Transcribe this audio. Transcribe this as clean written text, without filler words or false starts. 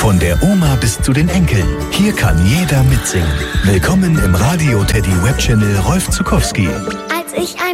Von der Oma bis zu den Enkeln. Hier kann jeder mitsingen. Willkommen im Radio Teddy Webchannel Rolf Zuckowski. Als ich